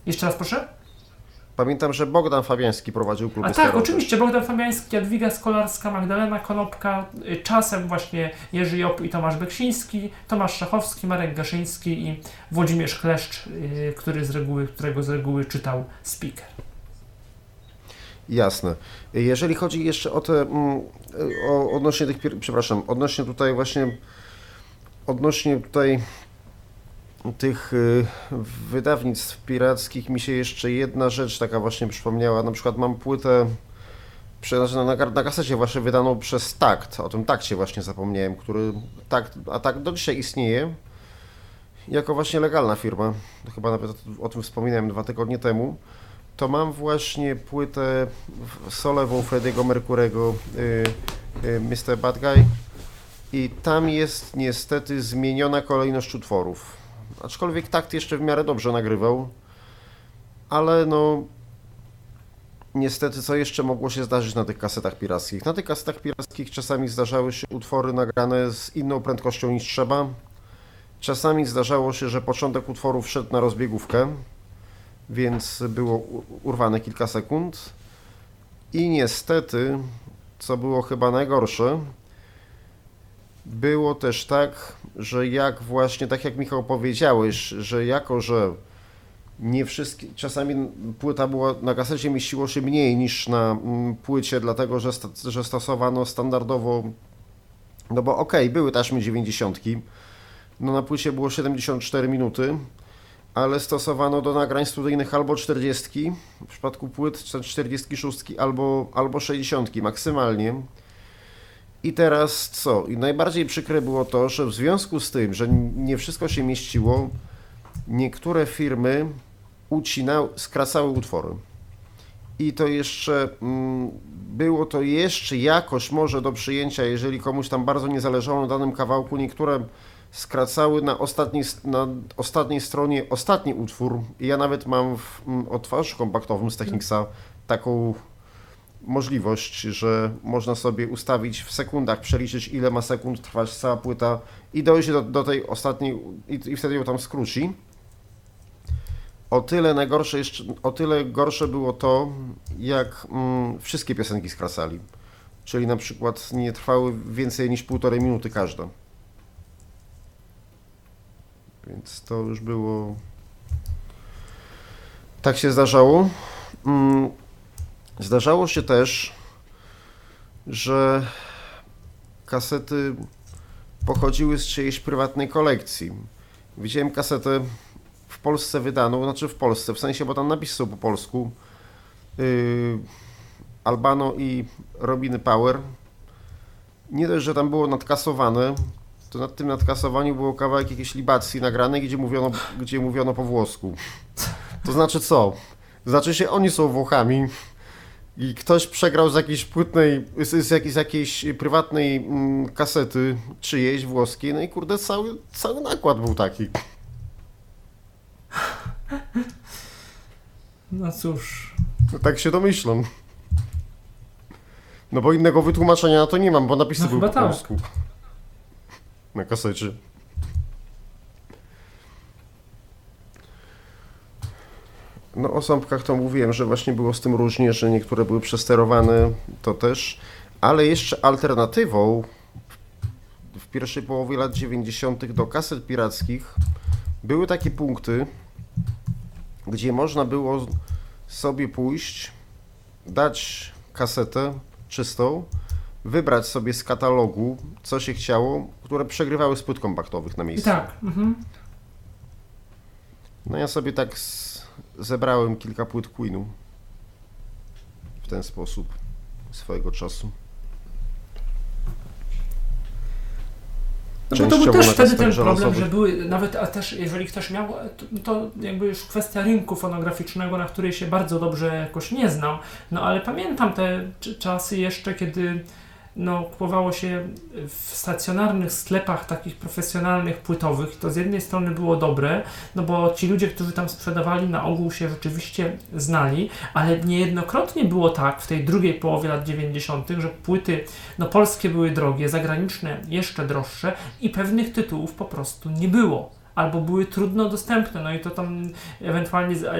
Jeszcze raz proszę? Pamiętam, że Bogdan Fabiański prowadził klub. A tak, oczywiście, Bogdan Fabiański, Jadwiga Skolarska, Magdalena Konopka, czasem właśnie Jerzy Job i Tomasz Beksiński, Tomasz Szachowski, Marek Gaszyński i Włodzimierz Kleszcz, którego z reguły czytał Speaker. Jasne. Jeżeli chodzi jeszcze o te, odnośnie tych, odnośnie tutaj tych wydawnictw pirackich mi się jeszcze jedna rzecz taka właśnie przypomniała. Na przykład mam płytę na kasecie właśnie wydaną przez Takt. O tym Takcie właśnie zapomniałem, Takt do dzisiaj istnieje jako właśnie legalna firma. Chyba nawet o tym wspominałem 2 tygodnie temu. To mam właśnie płytę solową Freddie'ego Mercurego, Mr. Bad Guy, i tam jest niestety zmieniona kolejność utworów. Aczkolwiek Takt jeszcze w miarę dobrze nagrywał, ale no niestety co jeszcze mogło się zdarzyć na tych kasetach pirackich? Na tych kasetach pirackich czasami zdarzały się utwory nagrane z inną prędkością niż trzeba. Czasami zdarzało się, że początek utworu wszedł na rozbiegówkę, więc było urwane kilka sekund. I niestety, co było chyba najgorsze, było też tak, że tak jak Michał powiedziałeś, że nie wszystkie, czasami płyta była na kasecie, mieściło się mniej niż na płycie, dlatego że stosowano standardowo, no bo były taśmy 90, no na płycie było 74 minuty, ale stosowano do nagrań studyjnych albo 40, w przypadku płyt 46 albo 60 maksymalnie. I teraz co? I najbardziej przykre było to, że w związku z tym, że nie wszystko się mieściło, niektóre firmy skracały utwory. I to jeszcze było to jeszcze jakoś może do przyjęcia, jeżeli komuś tam bardzo nie zależało na danym kawałku. Niektóre skracały na ostatniej stronie ostatni utwór. I ja nawet mam w odtwarzaczu kompaktowym z Technicsa taką możliwość, że można sobie ustawić w sekundach, przeliczyć ile ma sekund trwać cała płyta i dojść do tej ostatniej i wtedy ją tam skróci. O tyle gorsze było to, jak wszystkie piosenki skracali. Czyli na przykład nie trwały więcej niż 1,5 minuty każda. Więc to już było... Tak się zdarzało. Zdarzało się też, że kasety pochodziły z czyjejś prywatnej kolekcji. Widziałem kasetę w Polsce wydaną, w sensie, bo tam napisy są po polsku. Albano i Robiny Power. Nie dość, że tam było nadkasowane, to nad tym nadkasowaniu było kawałek jakiejś libacji nagranej, gdzie mówiono po włosku. To znaczy co? Znaczy się, oni są Włochami i ktoś przegrał z jakiejś prywatnej kasety czyjejś włoskiej, no i kurde, cały nakład był taki. No cóż. No tak się domyślam. No bo innego wytłumaczenia na to nie mam, bo napisy były po polsku. Na kasecie. No o ząbkach to mówiłem, że właśnie było z tym różnie, że niektóre były przesterowane, to też, ale jeszcze alternatywą w pierwszej połowie lat 90. do kaset pirackich były takie punkty, gdzie można było sobie pójść, dać kasetę czystą, wybrać sobie z katalogu, co się chciało, które przegrywały z płyt kompaktowych na miejscu. Tak. No ja sobie tak zebrałem kilka płyt Queenu w ten sposób swojego czasu. No bo to był też wtedy ten problem, że były, nawet a też jeżeli ktoś miał, to jakby już kwestia rynku fonograficznego, na której się bardzo dobrze jakoś nie znam, no ale pamiętam te czasy jeszcze, kiedy kupowało się w stacjonarnych sklepach takich profesjonalnych, płytowych. To z jednej strony było dobre, no bo ci ludzie, którzy tam sprzedawali, na ogół się rzeczywiście znali, ale niejednokrotnie było tak w tej drugiej połowie lat 90., że płyty polskie były drogie, zagraniczne jeszcze droższe i pewnych tytułów po prostu nie było. Albo były trudno dostępne, no i to tam ewentualnie